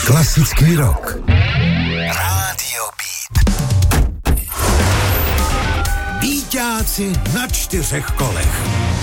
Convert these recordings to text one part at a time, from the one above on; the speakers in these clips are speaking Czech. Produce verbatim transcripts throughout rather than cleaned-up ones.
Klasický rock. Rádio Beat. Býťáci na čtyřech kolech.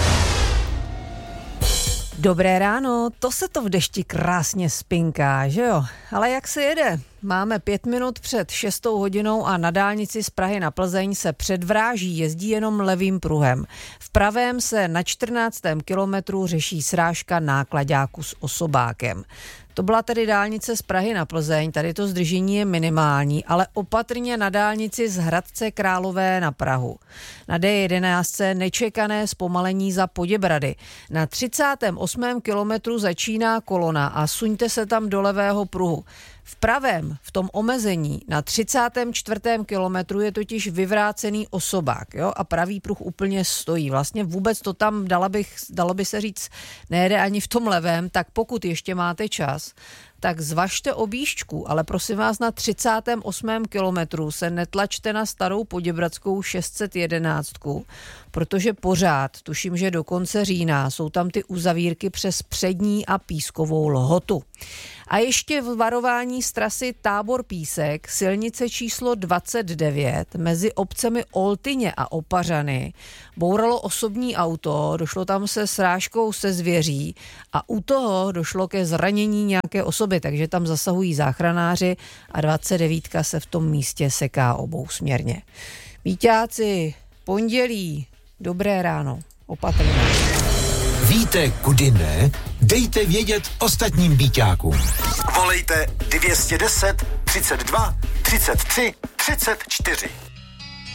Dobré ráno, to se to v dešti krásně spinká, že jo? Ale jak se jede? Máme pět minut před šestou hodinou a na dálnici z Prahy na Plzeň se předvráží, jezdí jenom levým pruhem. V pravém se na čtrnáctém kilometru řeší srážka náklaďáku s osobákem. To byla tedy dálnice z Prahy na Plzeň, tady to zdržení je minimální, ale opatrně na dálnici z Hradce Králové na Prahu. Na D jedenáct nečekané zpomalení za Poděbrady. Na třicátém osmém kilometru začíná kolona a suňte se tam do levého pruhu. V pravém, v tom omezení, na třicátém čtvrtém kilometru je totiž vyvrácený osobák, jo, a pravý pruh úplně stojí. Vlastně vůbec to tam, dala bych, dalo by se říct, nejede ani v tom levém, tak pokud ještě máte čas, tak zvažte objížďku, ale prosím vás, na třicátém osmém kilometru se netlačte na starou Poděbradskou šest set jedenáct, protože pořád, tuším, že do konce října, jsou tam ty uzavírky přes Přední a Pískovou Lhotu. A ještě v varování z trasy Tábor-Písek, silnice číslo dvacet devět, mezi obcemi Oltyně a Opařany, bouralo osobní auto, došlo tam se srážkou se zvěří a u toho došlo ke zranění nějaké osoby, takže tam zasahují záchranáři a dvacet devět se v tom místě seká obousměrně. Víťáci, pondělí, dobré ráno, opatrně. Víte, kudy ne? Dejte vědět ostatním býťákům. Volejte dvě stě deset, třicet dva, třicet tři, třicet čtyři.